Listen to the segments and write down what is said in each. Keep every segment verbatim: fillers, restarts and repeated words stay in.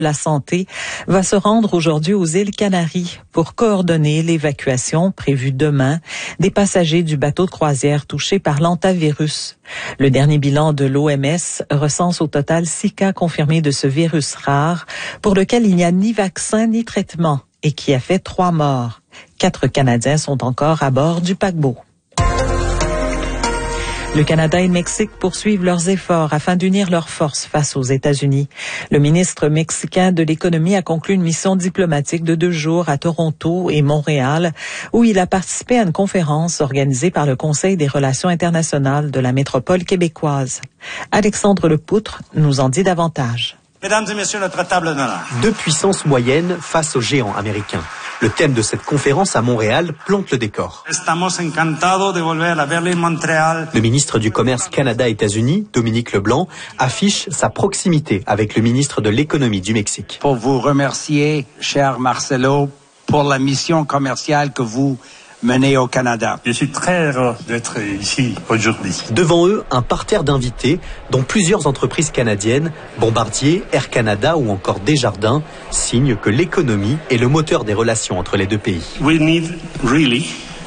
la Santé va se rendre aujourd'hui aux îles Canaries pour coordonner l'évacuation prévue demain des passagers du bateau de croisière touché par l'hantavirus. Le dernier bilan de l'O M S recense au total six cas confirmés de ce virus rare pour lequel il n'y a ni vaccin ni traitement et qui a fait trois morts. Quatre Canadiens sont encore à bord du paquebot. Le Canada et le Mexique poursuivent leurs efforts afin d'unir leurs forces face aux États-Unis. Le ministre mexicain de l'Économie a conclu une mission diplomatique de deux jours à Toronto et Montréal, où il a participé à une conférence organisée par le Conseil des relations internationales de la métropole québécoise. Alexandre Lepoutre nous en dit davantage. Mesdames et messieurs, notre table d'honneur. Deux puissances moyennes face aux géants américains. Le thème de cette conférence à Montréal plante le décor. Le ministre du Commerce Canada-États-Unis, Dominique Leblanc, affiche sa proximité avec le ministre de l'Économie du Mexique. Pour vous remercier, cher Marcelo, pour la mission commerciale que vous menée au Canada. Je suis très heureux d'être ici aujourd'hui. Devant eux, un parterre d'invités, dont plusieurs entreprises canadiennes, Bombardier, Air Canada ou encore Desjardins, signent que l'économie est le moteur des relations entre les deux pays. We need really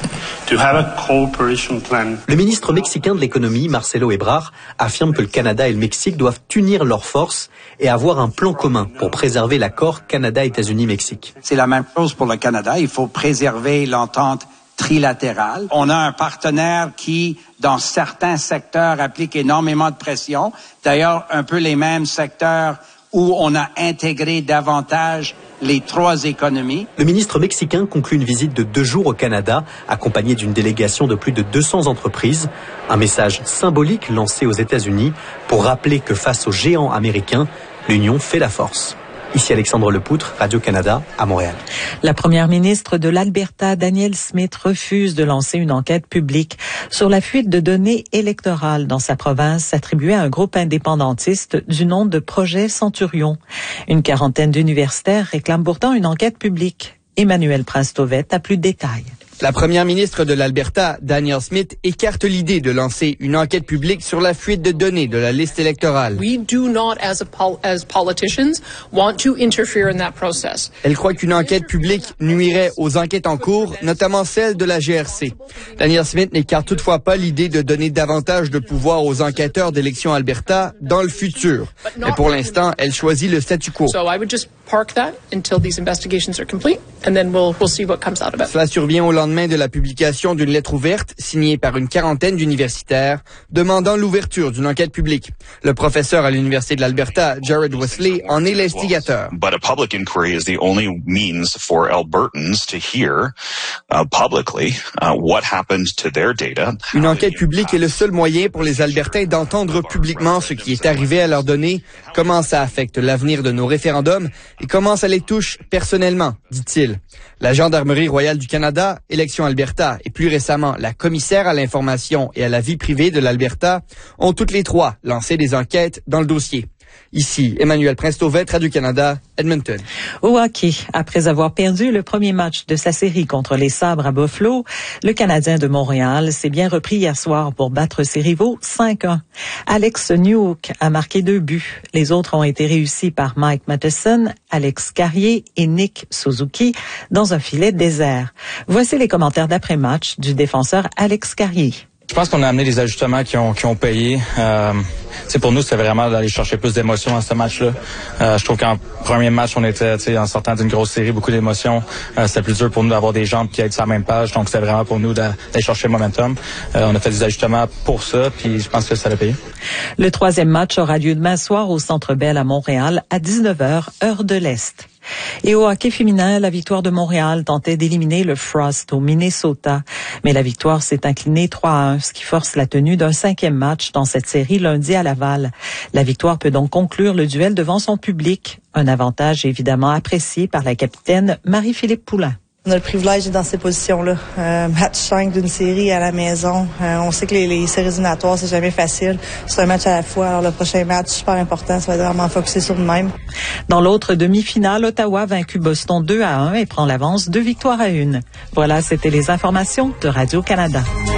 to have a cooperation plan. Le ministre mexicain de l'économie, Marcelo Ebrard, affirme que le Canada et le Mexique doivent unir leurs forces et avoir un plan commun pour préserver l'accord Canada-États-Unis-Mexique. C'est la même chose pour le Canada. Il faut préserver l'entente trilatérale. On a un partenaire qui, dans certains secteurs, applique énormément de pression. D'ailleurs, un peu les mêmes secteurs où on a intégré davantage les trois économies. Le ministre mexicain conclut une visite de deux jours au Canada, accompagné d'une délégation de plus de deux cents entreprises. Un message symbolique lancé aux États-Unis pour rappeler que face aux géants américains, l'union fait la force. Ici Alexandre Lepoutre, Radio-Canada, à Montréal. La première ministre de l'Alberta, Danielle Smith, refuse de lancer une enquête publique sur la fuite de données électorales dans sa province attribuée à un groupe indépendantiste du nom de Projet Centurion. Une quarantaine d'universitaires réclament pourtant une enquête publique. Emmanuel Prince-Tauvette a plus de détails. La première ministre de l'Alberta, Danielle Smith, écarte l'idée de lancer une enquête publique sur la fuite de données de la liste électorale. We do not, as, a pol- as politicians, want to interfere in that process. Elle croit qu'une enquête publique nuirait aux enquêtes en cours, notamment celle de la G R C. Danielle Smith n'écarte toutefois pas l'idée de donner davantage de pouvoir aux enquêteurs d'élections Alberta dans le futur. Mais pour l'instant, elle choisit le statu quo. So I would just park that until these investigations are complete, and then we'll, we'll see what comes out of it. Cela survient au lendemain de la publication d'une lettre ouverte signée par une quarantaine d'universitaires demandant l'ouverture d'une enquête publique. Le professeur à l'Université de l'Alberta, Jared Wesley, en est l'instigateur. But a public inquiry is the only means for Albertans to hear uh, publicly uh, what happened to their data. Une enquête publique est le seul moyen pour les Albertains d'entendre publiquement ce qui est arrivé à leurs données, comment ça affecte l'avenir de nos référendums et comment ça les touche personnellement, dit-il. La Gendarmerie royale du Canada, Élections Alberta et plus récemment la commissaire à l'information et à la vie privée de l'Alberta ont toutes les trois lancé des enquêtes dans le dossier. Ici, Emmanuel Prince-Tauvette, Radio-Canada, Edmonton. Au hockey, après avoir perdu le premier match de sa série contre les Sabres à Buffalo, le Canadien de Montréal s'est bien repris hier soir pour battre ses rivaux cinq un. Alex Newhook a marqué deux buts. Les autres ont été réussis par Mike Matheson, Alex Carrier et Nick Suzuki dans un filet désert. Voici les commentaires d'après-match du défenseur Alex Carrier. Je pense qu'on a amené des ajustements qui ont qui ont payé. Euh, pour nous, c'était vraiment d'aller chercher plus d'émotions dans ce match-là. Euh, je trouve qu'en premier match, on était en sortant d'une grosse série, beaucoup d'émotions. Euh, c'était plus dur pour nous d'avoir des jambes qui aident sur la même page. Donc, c'était vraiment pour nous d'aller chercher le momentum. Euh, on a fait des ajustements pour ça, puis je pense que ça l'a payé. Le troisième match aura lieu demain soir au Centre Bell à Montréal à dix-neuf heures, heure de l'Est. Et au hockey féminin, la victoire de Montréal tentait d'éliminer le Frost au Minnesota. Mais la victoire s'est inclinée trois à un, ce qui force la tenue d'un cinquième match dans cette série lundi à Laval. La victoire peut donc conclure le duel devant son public. Un avantage évidemment apprécié par la capitaine Marie-Philippe Poulin. On a le privilège d'être dans ces positions-là. Euh, match cinq d'une série à la maison. Euh, on sait que les, les séries éliminatoires, c'est jamais facile. C'est un match à la fois. Alors le prochain match, super important. Ça va être vraiment focusé sur nous-mêmes. Dans l'autre demi-finale, Ottawa a vaincu Boston deux à un et prend l'avance deux victoires à une. Voilà, c'était les informations de Radio-Canada.